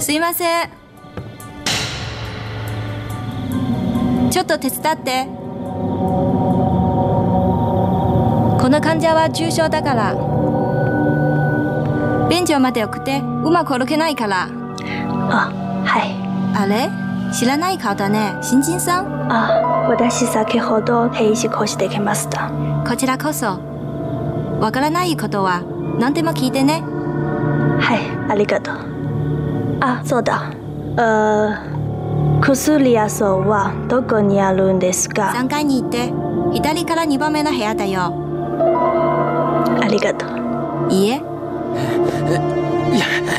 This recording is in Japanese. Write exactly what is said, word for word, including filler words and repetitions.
すいません。ちょっと手伝って。この患者は重症だから。便所まで送って、うまく歩けないから。 あ、はい。 あれ、知らない顔だね。新人さん？ あ、私先ほど定時越してきました。 こちらこそ。わからないことは何でも聞いてね。 はい、ありがとう。あ、そうだ。呃、薬屋さんはどこにあるんですか？ さんがいに行って、左からにばんめの部屋だよ。 ありがとう。 いいえ。